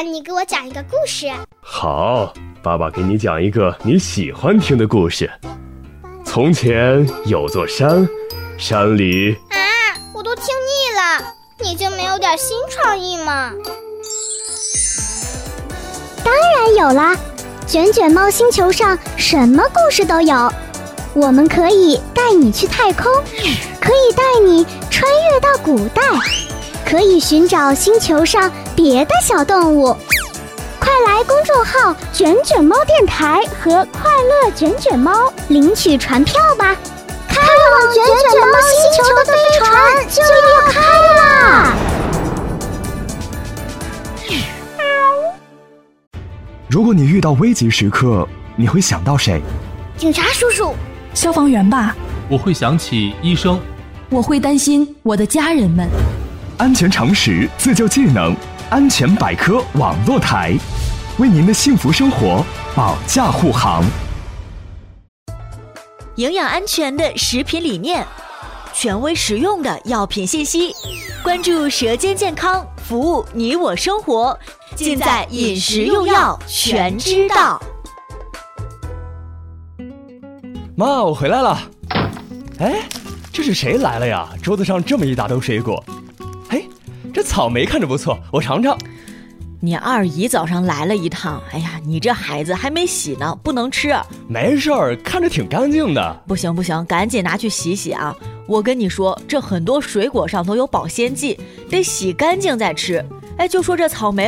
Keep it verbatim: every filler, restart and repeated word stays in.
爸，你给我讲一个故事。 好，爸爸给你讲一个你喜欢听的故事。从前有座山，山里…… 啊，我都听腻了，你就没有点新创意吗？ 当然有啦，卷卷猫星球上什么故事都有。我们可以带你去太空，可以带你穿越到古代，可以寻找星球上别的小动物。快来公众号卷卷猫电台和快乐卷卷猫领取船票吧，开往卷卷猫星球的飞船就要开啦！ 如果你遇到危急时刻，你会想到谁？ 警察叔叔， 消防员吧。 我会想起医生。 我会担心我的家人们。 安全常识，自救技能，安全百科网络台，为您的幸福生活保驾护航。 营养安全的食品理念，权威实用的药品信息，关注舌尖健康，服务你我生活，尽在饮食用药全知道。 妈，我回来了。哎，这是谁来了呀？桌子上这么一大兜水果。哎，这草莓看着不错，我尝尝。 你二姨早上来了一趟，哎呀，你这孩子还没洗呢，不能吃。 没事儿，看着挺干净的。 不行不行，赶紧拿去洗洗啊！我跟你说，这很多水果上都有保鲜剂，得洗干净再吃。哎，就说这草莓